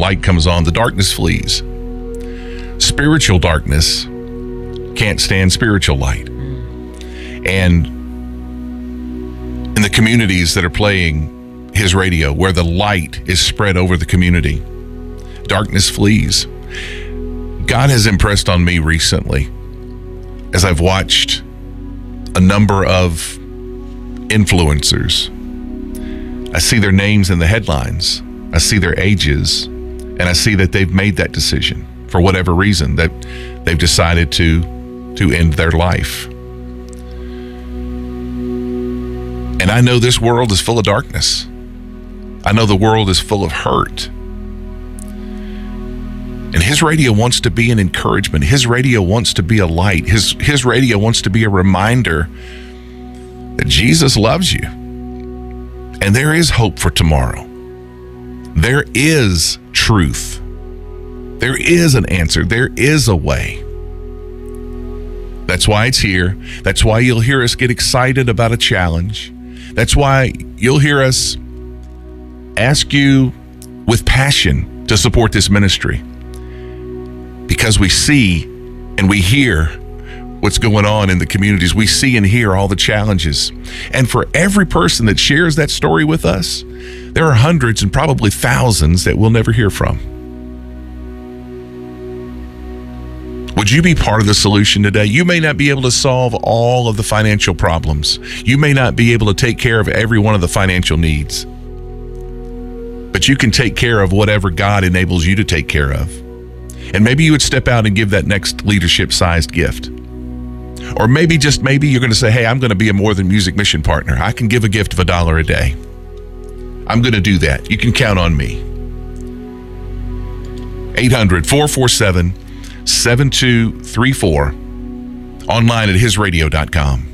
light comes on, the darkness flees. Spiritual darkness can't stand spiritual light. And in the communities that are playing his radio, where the light is spread over the community, darkness flees. God has impressed on me recently, as I've watched a number of influencers. I see their names in the headlines. I see their ages, and I see that they've made that decision for whatever reason, that they've decided to end their life. And I know this world is full of darkness. I know the world is full of hurt. And his radio wants to be an encouragement. His radio wants to be a light. His radio wants to be a reminder that Jesus loves you. And there is hope for tomorrow. There is truth. There is an answer. There is a way. That's why it's here. That's why you'll hear us get excited about a challenge. That's why you'll hear us ask you with passion to support this ministry. Because we see and we hear what's going on in the communities. We see and hear all the challenges. And for every person that shares that story with us, there are hundreds and probably thousands that we'll never hear from. Would you be part of the solution today? You may not be able to solve all of the financial problems. You may not be able to take care of every one of the financial needs. But you can take care of whatever God enables you to take care of. And maybe you would step out and give that next leadership-sized gift. Or maybe, just maybe, you're going to say, hey, I'm going to be a More Than Music mission partner. I can give a gift of $1 a day. I'm going to do that. You can count on me. 800-447-7234. Online at hisradio.com.